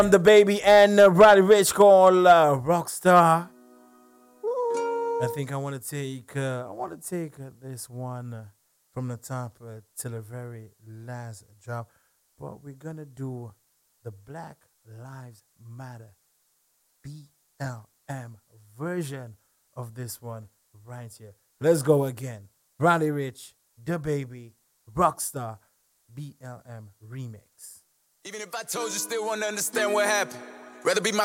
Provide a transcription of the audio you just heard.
The baby and Roddy Rich called Rockstar. I think I want to take this one from the top to the very last drop, but we're gonna do the Black Lives Matter BLM version of this one right here. Let's go again. Roddy Rich, the baby, Rockstar, BLM remix. Even if I told you, still want to understand what happened. Rather be my